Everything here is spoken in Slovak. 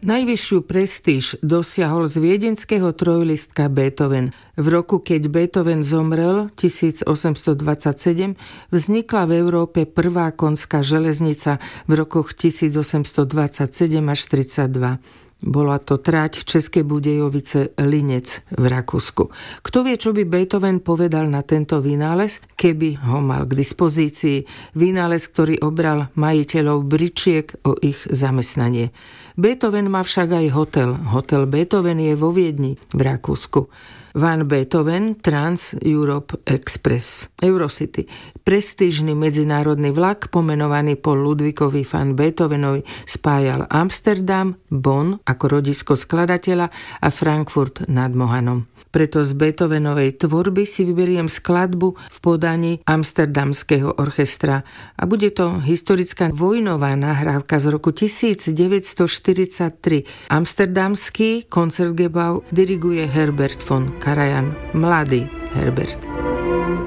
Najvyššiu prestíž dosiahol z viedenského trojlistka Beethoven. V roku, keď Beethoven zomrel, 1827, vznikla v Európe prvá konská železnica v rokoch 1827 až 32. Bola to trať České Budějovice Linec v Rakúsku. Kto vie, čo by Beethoven povedal na tento vynález, keby ho mal k dispozícii. Vynález, ktorý obral majiteľov bričiek o ich zamestnanie. Beethoven má však aj hotel. Hotel Beethoven je vo Viedni v Rakúsku. Van Beethoven Trans-Europe Express Eurocity. Prestížny medzinárodný vlak, pomenovaný po Ludvíkovi van Beethovenovi, spájal Amsterdam, Bonn ako rodisko skladateľa a Frankfurt nad Mohanom. Preto z Beethovenovej tvorby si vyberiem skladbu v podaní Amsterdamského orchestra a bude to historická vojnová nahrávka z roku 1943. Amsterdamský Koncertgebouw diriguje Herbert von Karajan, mladý Herbert.